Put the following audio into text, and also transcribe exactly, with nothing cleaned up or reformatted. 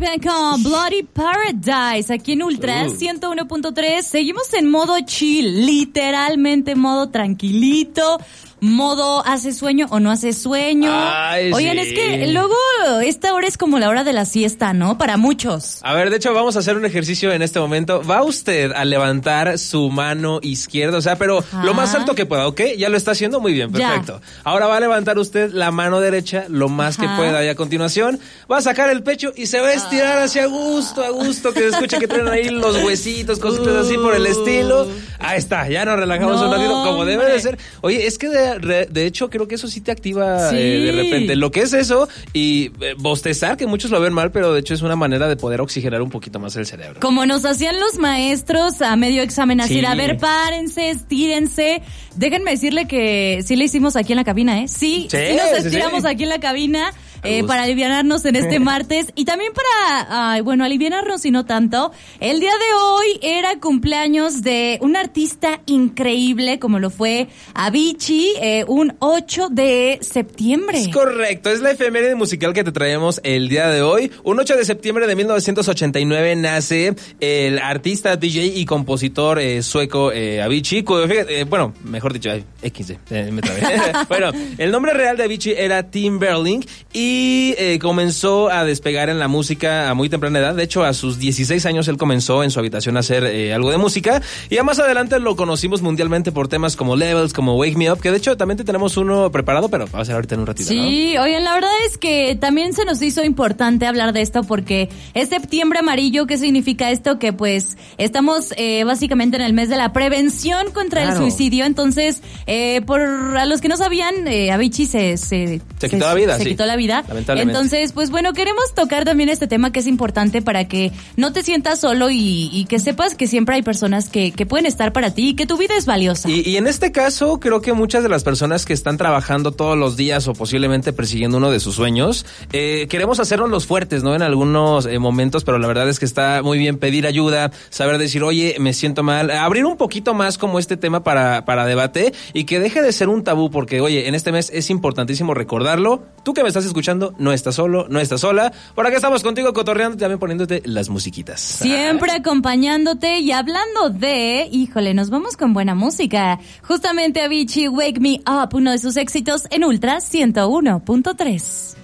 Pipe con Bloody Paradise aquí en Ultra Uh. ciento uno punto tres. Seguimos en modo chill, literalmente modo tranquilito. Modo hace sueño o no hace sueño. Ay, Oigan, sí. es que luego esta hora es como la hora de la siesta, ¿no? Para muchos. A ver, de hecho vamos a hacer un ejercicio en este momento. Va usted a levantar su mano izquierda, o sea, pero Ajá. lo más alto que pueda, ¿ok? Ya lo está haciendo muy bien, perfecto. Ya. Ahora va a levantar usted la mano derecha lo más Ajá. que pueda y a continuación va a sacar el pecho y se va a estirar hacia gusto, a gusto, que se escuche que traen ahí los huesitos, cositas así por el estilo. Ahí está, ya nos relajamos No, un ratito como debe hombre. de ser. Oye, es que de, de, de hecho creo que eso sí te activa Sí. eh, de repente. Lo que es eso y eh, bostezar, que muchos lo ven mal, pero de hecho es una manera de poder oxigenar un poquito más el cerebro. Como nos hacían los maestros a medio examen, así, Sí. a ver, párense, estírense. Déjenme decirle que sí le hicimos aquí en la cabina, ¿eh? Sí, sí, Sí, nos sí, estiramos sí. aquí en la cabina eh, gusto. para alivianarnos en este martes. Y también para, ay, bueno, alivianarnos y no tanto. El día de hoy era cumpleaños de un artista increíble como lo fue Avicii, eh, un ocho de septiembre. Es correcto, es la efeméride musical que te traemos el día de hoy. Un ocho de septiembre de mil novecientos ochenta y nueve nace el artista, D J y compositor eh, sueco eh, Avicii. Cuyo, fíjate, eh, bueno, mejor dicho, ay, equis de, eh, me trabé. Bueno, el nombre real de Avicii era Tim Berling y eh, comenzó a despegar en la música a muy temprana edad. De hecho, a sus dieciséis años él comenzó en su habitación a hacer eh, algo de música y ya más adelante lo conocimos mundialmente por temas como Levels, como Wake Me Up, que de hecho también te tenemos uno preparado, pero va a ser ahorita en un ratito, ¿no? Sí, oigan, la verdad es que también se nos hizo importante hablar de esto porque es septiembre amarillo. ¿Qué significa esto? Que pues estamos eh, básicamente en el mes de la prevención contra Claro. el suicidio. Entonces, eh, por a los que no sabían, eh, Avicii se, se, Se quitó la vida, se sí. quitó la vida. Lamentablemente. Entonces, pues bueno, queremos tocar también este tema que es importante para que no te sientas solo y, y que sepas que siempre hay personas que, que pueden estar para ti y que tu vida es valiosa. Y, y en este caso, creo que muchas de las personas que están trabajando todos los días o posiblemente persiguiendo uno de sus sueños, eh, queremos hacernos los fuertes, ¿no? En algunos eh, momentos, pero la verdad es que está muy bien pedir ayuda, saber decir, oye, me siento mal, abrir un poquito más como este tema para, para debate y que deje de ser un tabú, porque, oye, en este mes es importantísimo recordarlo. Tú que me estás escuchando, no estás solo, no estás sola. Por acá estamos contigo cotorreando y también poniéndote las musiquitas. Siempre acompañándote y hablando de, híjole, nos vamos con buena música. Justamente Avicii, Wake Me Up, uno de sus éxitos en Ultra ciento uno punto tres.